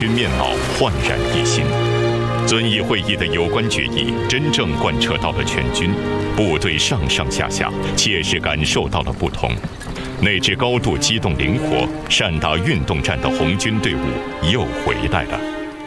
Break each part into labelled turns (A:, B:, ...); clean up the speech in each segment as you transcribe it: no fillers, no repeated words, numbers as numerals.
A: 军面貌焕然一新。遵义会议的有关决议真正贯彻到了全军，部队上上下下切实感受到了不同。那支高度机动灵活、善打运动战的红军队伍又回来了。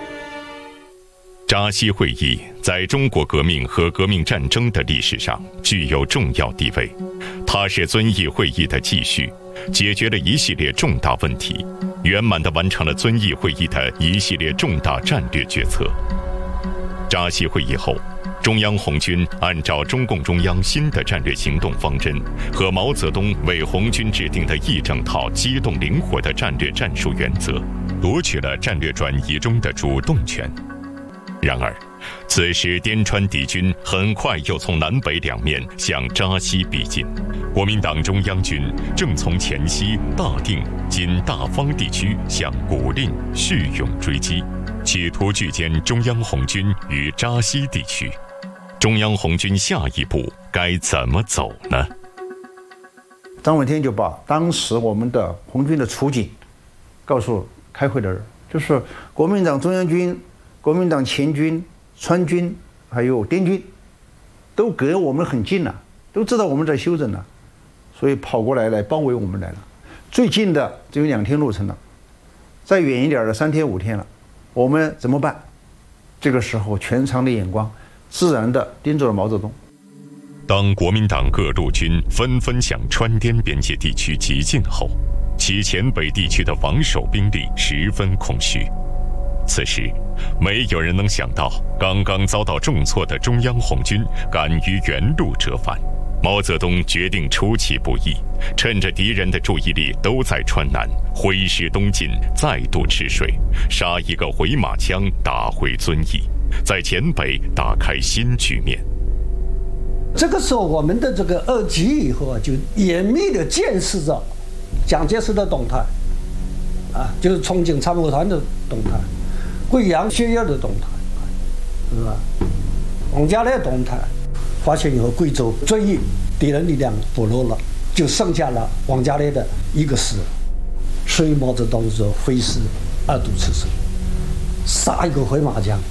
A: 扎西会议在中国革命和革命战争的历史上具有重要地位，它是遵义会议的继续，解决了一系列重大问题，圆满地完成了遵义会议的一系列重大战略决策。扎西会议后，中央红军按照中共中央新的战略行动方针和毛泽东为红军制定的一整套机动灵活的战略战术原则，夺取了战略转移中的主动权。然而，此时滇川敌军很快又从南北两面向扎西逼近，国民党中央军正从黔西、大定今大方地区向古蔺、叙永追击，企图聚歼中央红军于扎西地区。中央红军下一步该怎么走呢？
B: 张闻天就把当时我们的红军的处境告诉开会的人，就是国民党中央军、国民党黔军、川军还有滇军都隔我们很近了，都知道我们在休整了，所以跑过来包围我们来了。最近的只有2天路程了，再远一点的3天5天了，我们怎么办？这个时候全场的眼光自然地盯着了毛泽东。
A: 当国民党各路军纷纷向川滇边界地区急进后，其黔北地区的防守兵力十分空虚。此时，没有人能想到，刚刚遭到重挫的中央红军敢于原路折返。毛泽东决定出其不意，趁着敌人的注意力都在川南，挥师东进，再度吃水，杀一个回马枪，打回遵义，在黔北打开新局面。
C: 这个时候，我们的这个2级以后啊，就严密地监视着蒋介石的动态，就是重庆参谋团的动态，贵阳学院的动态，是吧？王家烈动态，发现以后，贵州遵义敌人力量薄弱了，就剩下了王家烈的一个师，所以毛泽东说挥师2度赤水，杀一个回马枪。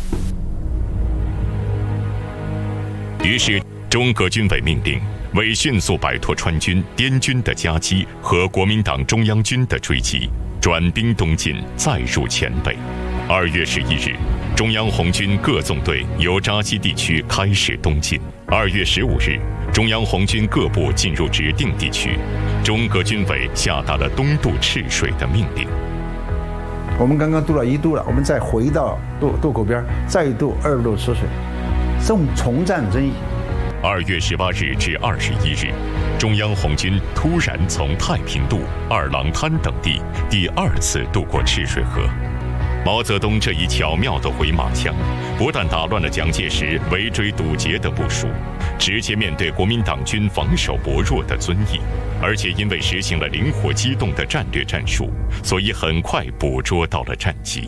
A: 于是，中革军委命令，为迅速摆脱川军、滇军的夹击和国民党中央军的追击，转兵东进，再入黔北。2月11日，中央红军各纵队由扎西地区开始东进。2月15日，中央红军各部进入指定地区，中革军委下达了东渡赤水的命令。
B: 我们刚刚渡了1渡了，我们再回到渡口边，再渡2渡赤水，重战遵义。
A: 2月18日至21日，中央红军突然从太平渡、二郎滩等地第2次渡过赤水河。毛泽东这一巧妙的回马枪，不但打乱了蒋介石围追堵截的部署，直接面对国民党军防守薄弱的遵义，而且因为实行了灵活机动的战略战术，所以很快捕捉到了战机。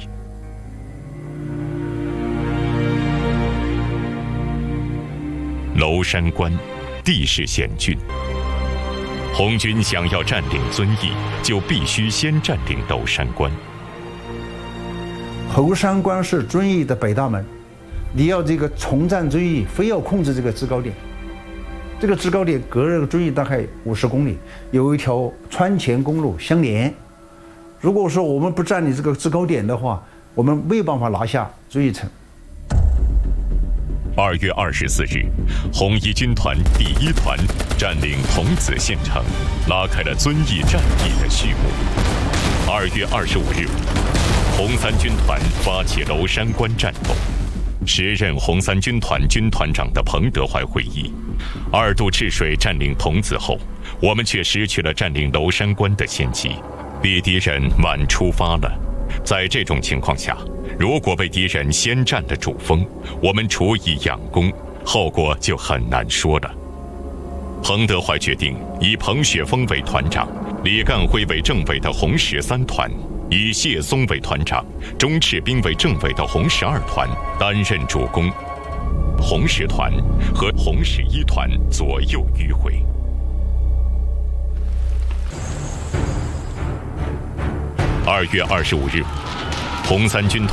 A: 娄山关地势险峻，红军想要占领遵义，就必须先占领娄山关。
B: 娄山关是遵义的北大门，你要这个重占遵义，非要控制这个制高点。这个制高点隔着遵义大概50公里，有一条川黔公路相连。如果说我们不占领这个制高点的话，我们没有办法拿下遵义城。
A: 2月24日，红一军团第1团占领桐梓县城，拉开了遵义战役的序幕。2月25日，红三军团发起娄山关战斗。时任红三军团军团长的彭德怀回忆，2渡赤水占领桐梓后，我们却失去了占领娄山关的先机，比敌人晚出发了。在这种情况下，如果被敌人先占了主峰，我们处以佯攻，后果就很难说了。彭德怀决定以彭雪枫为团长，李干辉为政委的红13团，以谢松为团长、钟赤兵为政委的红12团担任主攻，红10团和红11团左右迂回。2月25日，红三军团